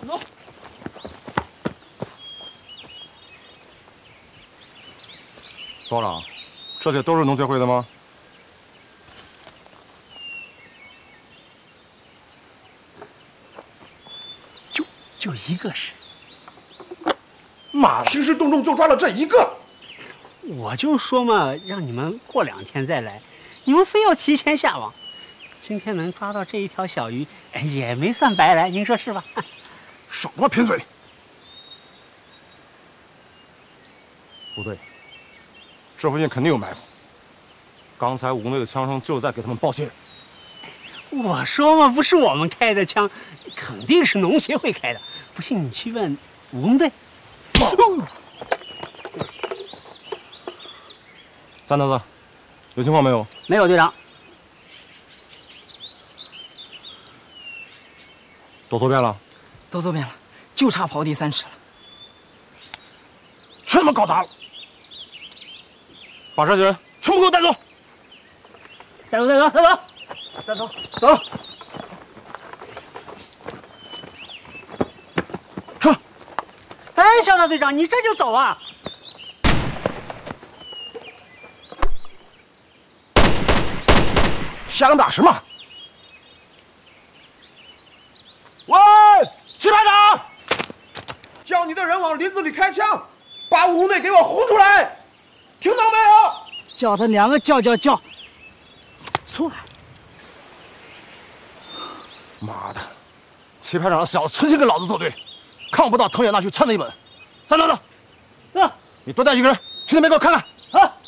走。 包长，这些都是农协会的吗？ 就一个是。 妈的， 兴师动众就抓了这一个。 我就说嘛，让你们过2天再来，你们非要提前下网。今天能抓到这一条小鱼，也没算白来，您说是吧？ 少他妈贫嘴！不对，这附近肯定有埋伏。刚才吴队的枪声就在给他们报信。 我说嘛，不是我们开的枪，肯定是农协会开的。不信你去问武工队。 三头子，有情况没有？ 没有，队长。 都搜遍了？ 都搜遍了，就差刨地3尺了。 全他妈搞砸了！把这些人全部给我带走！ 带走，带走，带走，带走， 走！撤！ 哎，小大队长，你这就走啊？ 想打什么？喂，齐排长， 叫你的人往林子里开枪，把五妹给我轰出来，听到没有？ 叫他2个叫。错了。 妈的，齐排长的小子存心跟老子作对，看我不到藤野那去蹭他一本。三头子， 走， 你多带几个人去那边给我看看。 好。